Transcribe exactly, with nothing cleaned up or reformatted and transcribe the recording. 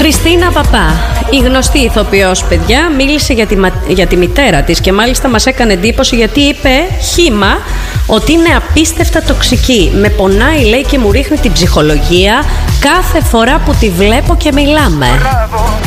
Χριστίνα Παπά, η γνωστή ηθοποιός, παιδιά, μίλησε για τη, για τη μητέρα της και μάλιστα μας έκανε εντύπωση γιατί είπε χύμα ότι είναι απίστευτα τοξική. Με πονάει, λέει, και μου ρίχνει την ψυχολογία κάθε φορά που τη βλέπω και μιλάμε.